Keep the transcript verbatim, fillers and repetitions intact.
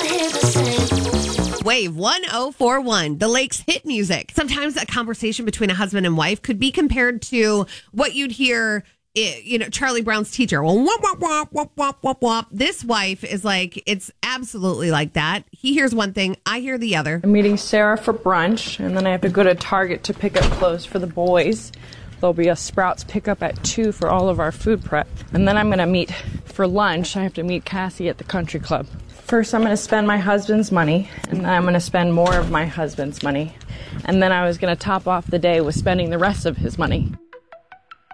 Wave one oh four one, the Lake's hit music. Sometimes a conversation between a husband and wife could be compared to what you'd hear, you know, Charlie Brown's teacher. Well, womp, womp, womp, womp, womp, womp, womp. This wife is like, it's absolutely like that. He hears one thing, I hear the other. I'm meeting Sarah for brunch, and then I have to go to Target to pick up clothes for the boys. There'll be a Sprouts pickup at two for all of our food prep. And then I'm going to meet for lunch. I have to meet Cassie at the country club. First, I'm going to spend my husband's money, and then I'm going to spend more of my husband's money. And then I was going to top off the day with spending the rest of his money.